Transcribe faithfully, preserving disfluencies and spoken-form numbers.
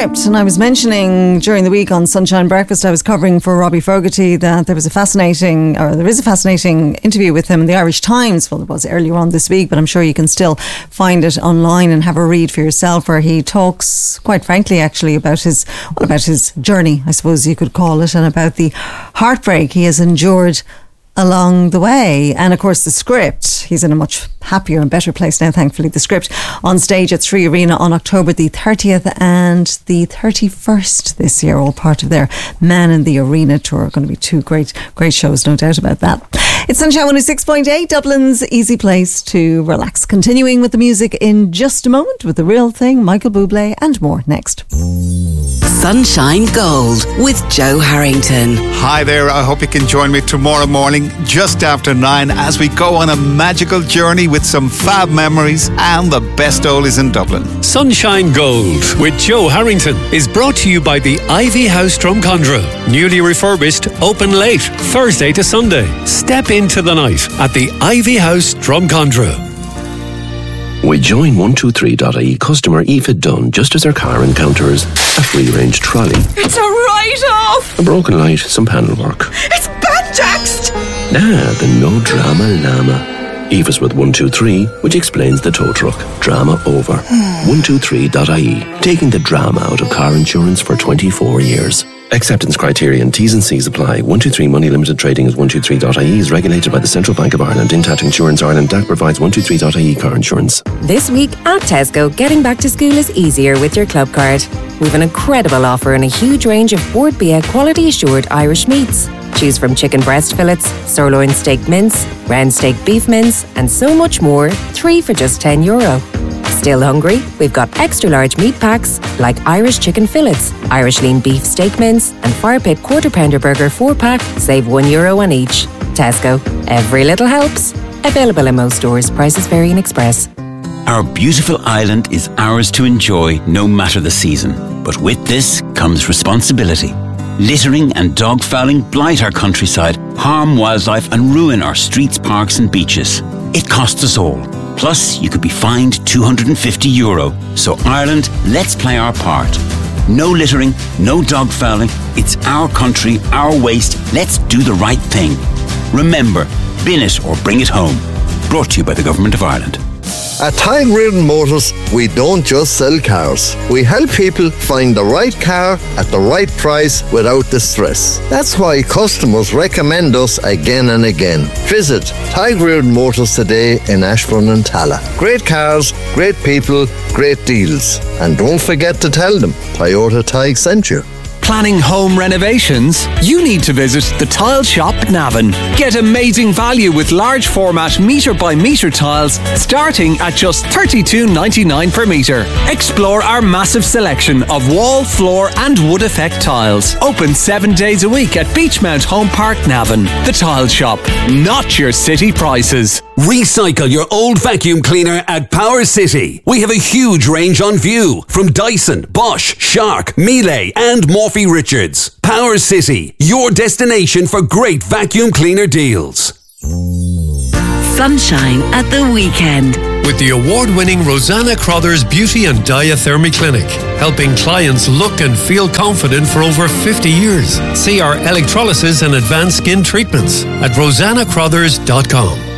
script, and I was mentioning during the week on Sunshine Breakfast, I was covering for Robbie Fogarty that there was a fascinating, or there is a fascinating interview with him in the Irish Times. Well, it was earlier on this week, but I'm sure you can still find it online and have a read for yourself, where he talks, quite frankly, actually, about his, well, about his journey, I suppose you could call it, and about the heartbreak he has endured along the way. And of course the script, he's in a much happier and better place now, thankfully. The script on stage at Three Arena on October the thirtieth and the thirty-first this year, all part of their Man in the Arena tour. Going to be two great great shows, no doubt about that. It's Sunshine one oh six point eight, Dublin's easy place to relax. Continuing with the music in just a moment with The Real Thing, Michael Bublé and more next. Sunshine Gold with Joe Harrington. Hi there, I hope you can join me tomorrow morning just after nine as we go on a magical journey with some fab memories and the best oldies in Dublin. Sunshine Gold with Joe Harrington is brought to you by the Ivy House Drumcondra. Newly refurbished, open late, Thursday to Sunday. Step into the night at the Ivy House Drumcondra. We join one two three dot I E customer Aoife Dunn just as her car encounters a free-range trolley. It's a write-off! A broken light, some panel work. It's banjaxed! Ah, the no drama llama. Aoife's with one two three, which explains the tow truck. Drama over. one two three dot I E, taking the drama out of car insurance for twenty-four years. Acceptance criteria and T's and C's apply. one two three Money Limited Trading is one two three dot I E is regulated by the Central Bank of Ireland. Intact Insurance Ireland D A C provides one two three dot I E car insurance. This week at Tesco, getting back to school is easier with your club card. We've an incredible offer and a huge range of Bord Bia quality assured Irish meats. Choose from chicken breast fillets, sirloin steak mince, round steak beef mince, and so much more, three for just ten euro. Still hungry? We've got extra large meat packs like Irish chicken fillets, Irish lean beef steak mince, and Fire Pit quarter pounder burger four pack, save one euro on each. Tesco, every little helps. Available in most stores, prices vary in Express. Our beautiful island is ours to enjoy no matter the season. But with this comes responsibility. Littering and dog fouling blight our countryside, harm wildlife and ruin our streets, parks and beaches. It costs us all. Plus, you could be fined two hundred fifty euro. So Ireland, let's play our part. No littering, no dog fouling. It's our country, our waste. Let's do the right thing. Remember, bin it or bring it home. Brought to you by the Government of Ireland. At Tadhg Reardon Motors, we don't just sell cars. We help people find the right car at the right price without the stress. That's why customers recommend us again and again. Visit Tadhg Reardon Motors today in Ashbourne and Tala. Great cars, great people, great deals. And don't forget to tell them Toyota Tadhg sent you. Planning home renovations? You need to visit the Tile Shop Navan. Get amazing value with large format metre by metre tiles starting at just thirty-two ninety-nine per metre. Explore our massive selection of wall, floor and wood effect tiles. Open seven days a week at Beachmount Home Park Navan. The Tile Shop, not your city prices. Recycle your old vacuum cleaner at Power City. We have a huge range on view from Dyson, Bosch, Shark, Miele and Morphy Richards. Power City, your destination for great vacuum cleaner deals. Sunshine at the weekend. With the award-winning Rosanna Crothers Beauty and Diathermy Clinic, helping clients look and feel confident for over fifty years. See our electrolysis and advanced skin treatments at rosanna crothers dot com.